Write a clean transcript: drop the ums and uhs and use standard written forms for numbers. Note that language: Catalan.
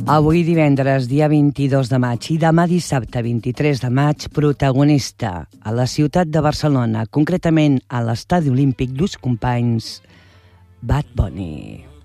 Avui divendres, dia 22 de maig, i demà dissabte, 23 de maig, protagonista a la ciutat de Barcelona, concretament a l'Estadi Olímpic d'Ús Companys, Bad Bunny.